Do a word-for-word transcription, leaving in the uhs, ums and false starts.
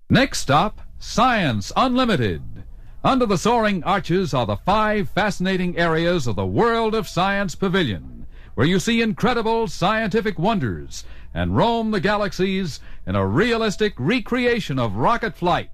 Next stop, Science Unlimited. Under the soaring arches are the five fascinating areas of the World of Science Pavilion, where you see incredible scientific wonders and roam the galaxies in a realistic recreation of rocket flight.